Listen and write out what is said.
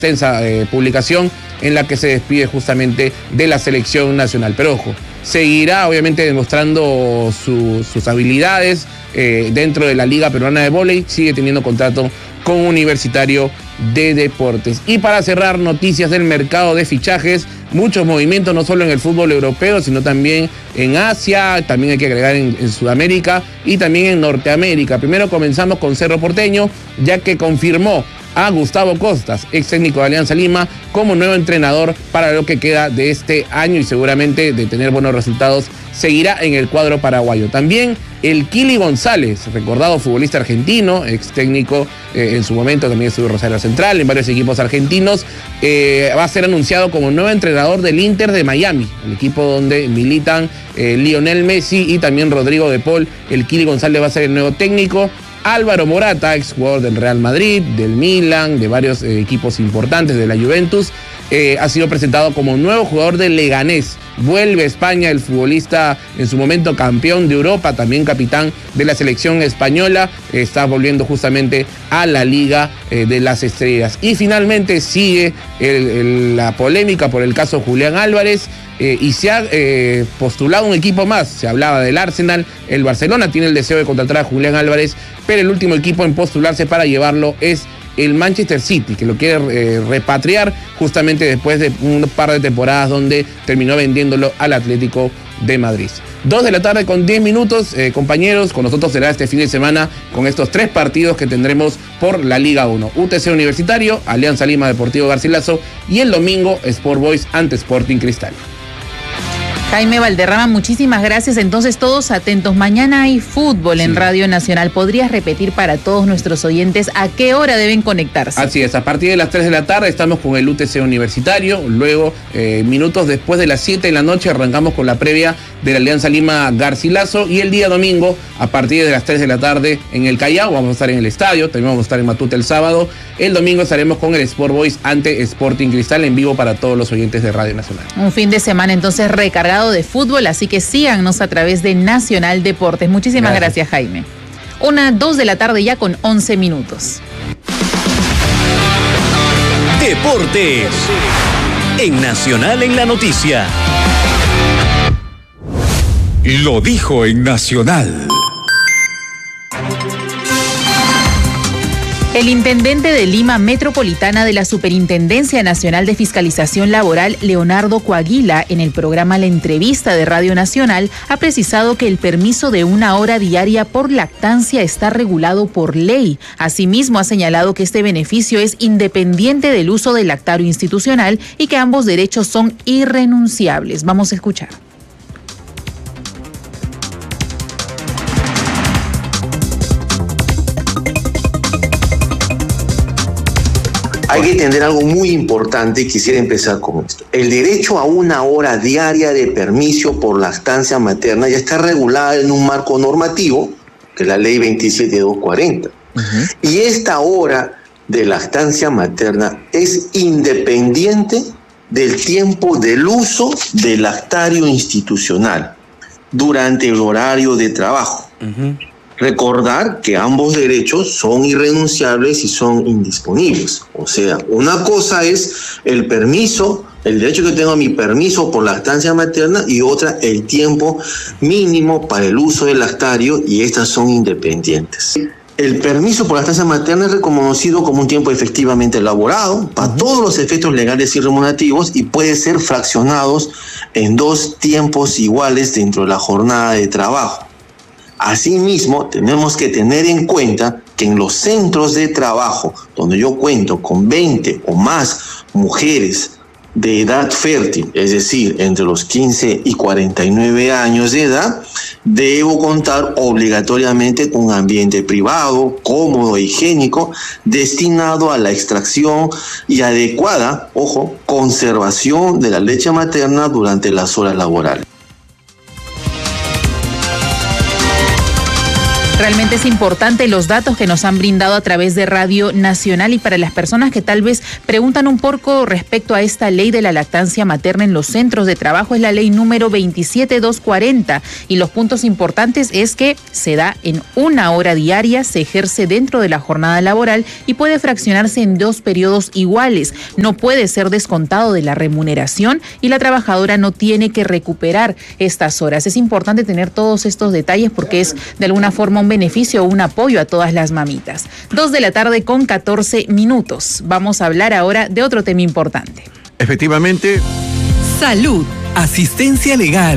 extensa publicación en la que se despide justamente de la selección nacional. Pero ojo, seguirá obviamente demostrando sus habilidades dentro de la Liga Peruana de Vóley, sigue teniendo contrato con Universitario de Deportes. Y para cerrar, noticias del mercado de fichajes, muchos movimientos no solo en el fútbol europeo, sino también en Asia, también hay que agregar en Sudamérica y también en Norteamérica. Primero comenzamos con Cerro Porteño, ya que confirmó a Gustavo Costas, ex técnico de Alianza Lima, como nuevo entrenador para lo que queda de este año y seguramente de tener buenos resultados seguirá en el cuadro paraguayo. También el Kili González, recordado futbolista argentino, ex técnico en su momento, también estuvo en Rosario Central, en varios equipos argentinos, va a ser anunciado como nuevo entrenador del Inter de Miami, el equipo donde militan Lionel Messi y también Rodrigo de Paul. El Kili González va a ser el nuevo técnico. Álvaro Morata, ex jugador del Real Madrid, del Milan, de varios equipos importantes, de la Juventus, ha sido presentado como nuevo jugador del Leganés. Vuelve a España el futbolista en su momento campeón de Europa, también capitán de la selección española, está volviendo justamente a la Liga de las Estrellas. Y finalmente sigue la polémica por el caso Julián Álvarez. Y se ha postulado un equipo más. Se hablaba del Arsenal, el Barcelona tiene el deseo de contratar a Julián Álvarez, pero el último equipo en postularse para llevarlo es el Manchester City, que lo quiere repatriar justamente después de un par de temporadas donde terminó vendiéndolo al Atlético de Madrid. 2:10 p.m, compañeros, con nosotros será este fin de semana con estos 3 partidos que tendremos por la Liga 1. UTC Universitario, Alianza Lima, Deportivo Garcilaso, y el domingo Sport Boys ante Sporting Cristal. Jaime Valderrama, muchísimas gracias. Entonces, todos atentos. Mañana hay fútbol en Radio Nacional. ¿Podrías repetir para todos nuestros oyentes a qué hora deben conectarse? Así es, a partir de las 3 de la tarde estamos con el UTC Universitario. Luego, minutos después de las 7 de la noche, arrancamos con la previa de la Alianza Lima Garcilaso. Y el día domingo, a partir de las 3 de la tarde, en el Callao, vamos a estar en el estadio. También vamos a estar en Matute el sábado. El domingo estaremos con el Sport Boys ante Sporting Cristal en vivo para todos los oyentes de Radio Nacional. Un fin de semana entonces recargado de fútbol, así que síganos a través de Nacional Deportes. Muchísimas gracias, Jaime. 2 de la tarde ya con 11 minutos. Deportes en Nacional en la Noticia. Lo dijo en Nacional. El intendente de Lima Metropolitana de la Superintendencia Nacional de Fiscalización Laboral, Leonardo Coaguila, en el programa La Entrevista de Radio Nacional, ha precisado que el permiso de 1 hora diaria por lactancia está regulado por ley. Asimismo, ha señalado que este beneficio es independiente del uso del lactario institucional y que ambos derechos son irrenunciables. Vamos a escuchar. Hay que entender algo muy importante y quisiera empezar con esto. El derecho a 1 hora diaria de permiso por lactancia materna ya está regulada en un marco normativo, que es la ley 27240. Y esta hora de lactancia materna es independiente del tiempo del uso del lactario institucional durante el horario de trabajo. Recordar que ambos derechos son irrenunciables y son indisponibles. O sea, una cosa es el permiso, el derecho que tengo a mi permiso por lactancia materna, y otra el tiempo mínimo para el uso del lactario, y estas son independientes. El permiso por lactancia materna es reconocido como un tiempo efectivamente elaborado para todos los efectos legales y remunerativos y puede ser fraccionados en 2 tiempos iguales dentro de la jornada de trabajo. Asimismo, tenemos que tener en cuenta que en los centros de trabajo, donde yo cuento con 20 o más mujeres de edad fértil, es decir, entre los 15 y 49 años de edad, debo contar obligatoriamente con un ambiente privado, cómodo e higiénico, destinado a la extracción y adecuada, conservación de la leche materna durante las horas laborales. Realmente es importante los datos que nos han brindado a través de Radio Nacional, y para las personas que tal vez preguntan un poco respecto a esta ley de la lactancia materna en los centros de trabajo, es la ley número 27240, y los puntos importantes es que se da en 1 hora diaria, se ejerce dentro de la jornada laboral y puede fraccionarse en 2 periodos iguales, no puede ser descontado de la remuneración y la trabajadora no tiene que recuperar estas horas. Es importante tener todos estos detalles porque es de alguna forma un beneficio o un apoyo a todas las mamitas. 2:14 p.m. Vamos a hablar ahora de otro tema importante. Efectivamente. Salud, asistencia legal,